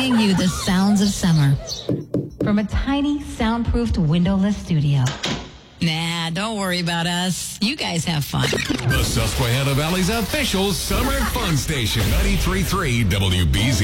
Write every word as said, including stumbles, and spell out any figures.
bringing you the sounds of summer from a tiny, soundproofed, windowless studio. Nah, don't worry about us. You guys have fun. The Susquehanna Valley's official summer fun station, ninety-three point three W B Z.